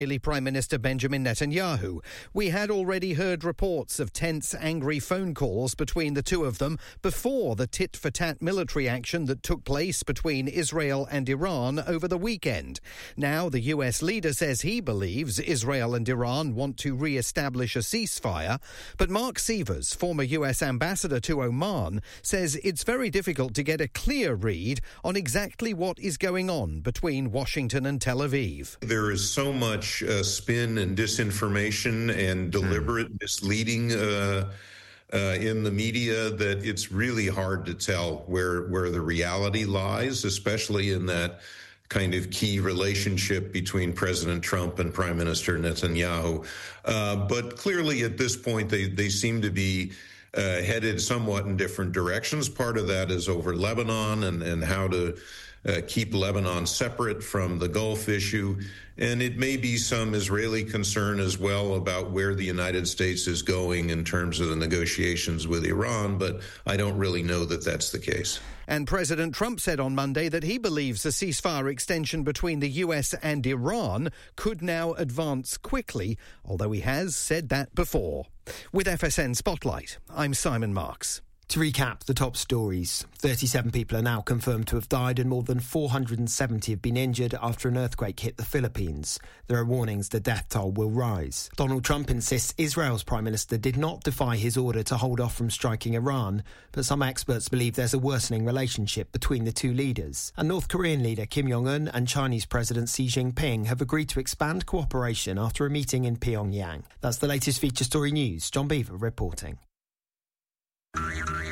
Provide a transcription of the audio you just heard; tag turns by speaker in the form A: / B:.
A: Israeli Prime Minister Benjamin Netanyahu. We had already heard reports of tense, angry phone calls between the two of them before the tit-for-tat military action that took place between Israel and Iran over the weekend. Now the US leader says he believes Israel and Iran want to re-establish a ceasefire, but Mark Sievers, former US ambassador to Oman, says it's very difficult to get a clear read on exactly what is going on between Washington and Tel Aviv.
B: There is so much spin and disinformation and deliberate misleading in the media that it's really hard to tell where the reality lies, especially in that kind of key relationship between President Trump and Prime Minister Netanyahu. But clearly at this point, they seem to be headed somewhat in different directions. Part of that is over Lebanon and how to keep Lebanon separate from the Gulf issue. And it may be some Israeli concern as well about where the United States is going in terms of the negotiations with Iran, but I don't really know that that's the case.
A: And President Trump said on Monday that he believes a ceasefire extension between the US and Iran could now advance quickly, although he has said that before. With FSN Spotlight, I'm Simon Marks.
C: To recap the top stories, 37 people are now confirmed to have died and more than 470 have been injured after an earthquake hit the Philippines. There are warnings the death toll will rise. Donald Trump insists Israel's Prime Minister did not defy his order to hold off from striking Iran, but some experts believe there's a worsening relationship between the two leaders. And North Korean leader Kim Jong-un and Chinese President Xi Jinping have agreed to expand cooperation after a meeting in Pyongyang. That's the latest feature story news. John Beaver reporting.